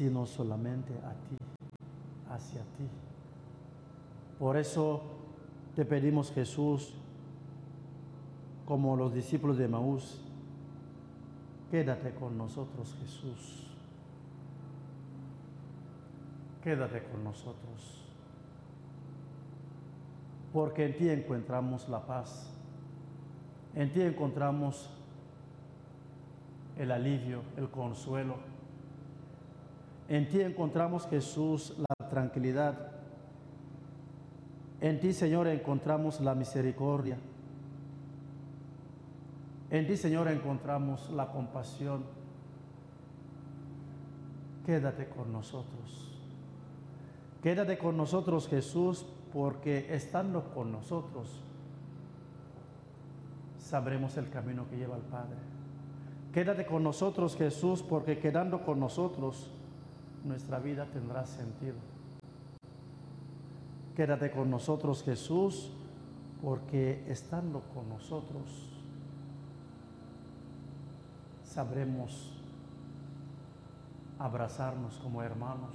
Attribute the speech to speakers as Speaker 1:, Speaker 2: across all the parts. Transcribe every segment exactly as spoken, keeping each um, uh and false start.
Speaker 1: sino solamente a ti, hacia ti. Por eso te pedimos, Jesús, como los discípulos de Emaús, quédate con nosotros, Jesús. Quédate con nosotros. Porque en ti encontramos la paz. En ti encontramos el alivio, el consuelo. En ti encontramos, Jesús, la tranquilidad. En ti, Señor, encontramos la misericordia. En ti, Señor, encontramos la compasión. Quédate con nosotros. Quédate con nosotros, Jesús, porque estando con nosotros, sabremos el camino que lleva al Padre. Quédate con nosotros, Jesús, porque quedando con nosotros, nuestra vida tendrá sentido. Quédate con nosotros, Jesús, porque estando con nosotros, sabremos abrazarnos como hermanos.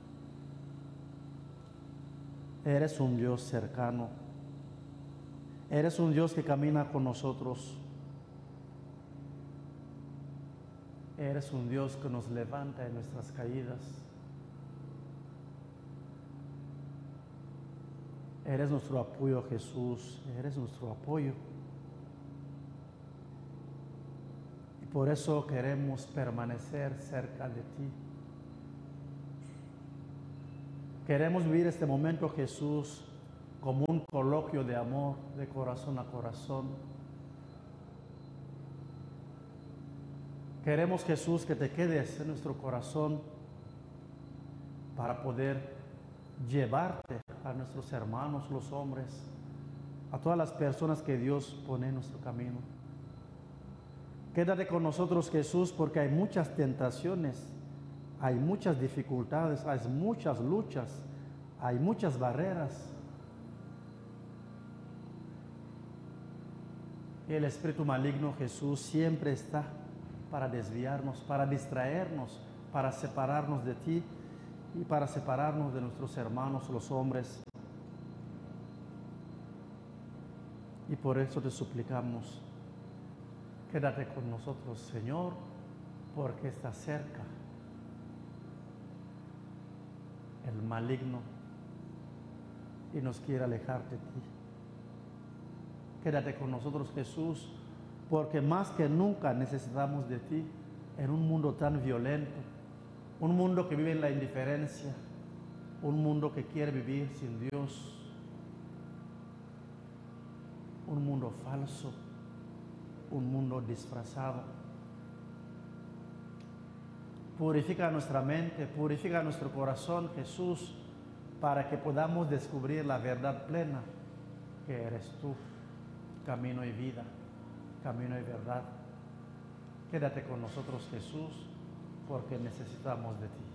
Speaker 1: Eres un Dios cercano. Eres un Dios que camina con nosotros. Eres un Dios que nos levanta en nuestras caídas. Eres nuestro apoyo, Jesús. Eres nuestro apoyo. Y por eso queremos permanecer cerca de ti. Queremos vivir este momento, Jesús, como un coloquio de amor, de corazón a corazón. Queremos, Jesús, que te quedes en nuestro corazón para poder llevarte a nuestros hermanos, los hombres, a todas las personas que Dios pone en nuestro camino. Quédate con nosotros, Jesús, porque hay muchas tentaciones, hay muchas dificultades, hay muchas luchas, hay muchas barreras. Y el espíritu maligno, Jesús, siempre está para desviarnos, para distraernos, para separarnos de ti y para separarnos de nuestros hermanos, los hombres. Y por eso te suplicamos, quédate con nosotros, Señor, porque está cerca el maligno y nos quiere alejar de ti. Quédate con nosotros, Jesús, porque más que nunca necesitamos de ti en un mundo tan violento, un mundo que vive en la indiferencia, un mundo que quiere vivir sin Dios, un mundo falso, un mundo disfrazado. Purifica nuestra mente, purifica nuestro corazón, Jesús, para que podamos descubrir la verdad plena, que eres tú, camino y vida, camino y verdad. Quédate con nosotros, Jesús, porque necesitamos de ti.